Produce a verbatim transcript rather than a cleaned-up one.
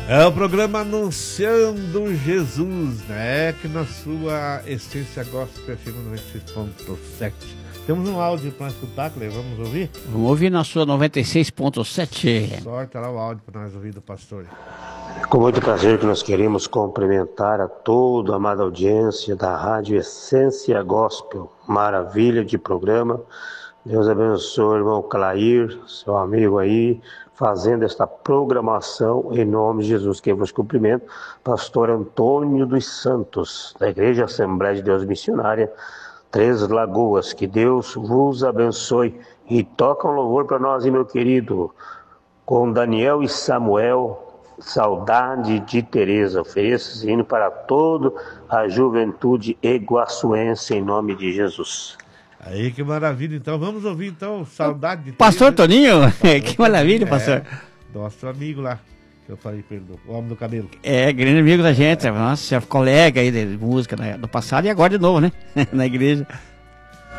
É o programa Anunciando Jesus, né? Que na sua essência gospel F M noventa e seis ponto sete. Temos um áudio para escutar, Cleber, vamos ouvir? Vamos ouvir na sua noventa e seis ponto sete. Sorte lá o áudio para nós ouvir do pastor. Com muito prazer que nós queremos cumprimentar a toda a amada audiência da Rádio Essência Gospel. Maravilha de programa. Deus abençoe o irmão Clair, seu amigo aí, fazendo esta programação em nome de Jesus. Quem vos cumprimento, pastor Antônio dos Santos, da Igreja Assembleia de Deus Missionária, Três Lagoas. Que Deus vos abençoe. E toca um louvor para nós, meu querido, com Daniel e Samuel, Saudade de Teresa. Ofereço esse hino para toda a juventude iguaçuense em nome de Jesus. Aí, que maravilha. Então, vamos ouvir, então, Saudade de Pastor Teresa. Toninho, Pastor que maravilha, Toninho, pastor. É, nosso amigo lá, que eu falei, perdão, o homem do cabelo. É, grande amigo da gente, nossa, colega aí de música do passado e agora de novo, né? Na igreja.